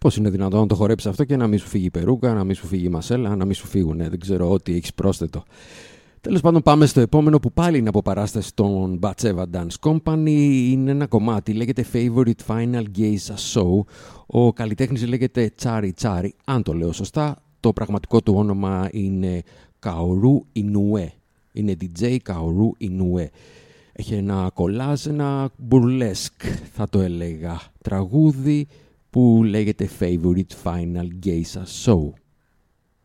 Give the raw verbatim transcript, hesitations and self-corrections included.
Πώς είναι δυνατόν να το χορέψεις αυτό και να μην σου φύγει η περούκα, να μην σου φύγει η μασέλα, να μην σου φύγουν, δεν ξέρω ό,τι έχεις πρόσθετο. Τέλος πάντων, πάμε στο επόμενο που πάλι είναι από παράσταση των Batsheva Dance Company. Είναι ένα κομμάτι, λέγεται Favorite Final Geisha Show. Ο καλλιτέχνης λέγεται Chari Chari, αν το λέω σωστά. Το πραγματικό του όνομα είναι Kaoru Inoue. Είναι ντι τζέι Kaoru Inoue. Έχει ένα κολάζ, ένα μπουρλέσκ, θα το έλεγα, τραγούδι που λέγεται Favorite Final Geisha Show.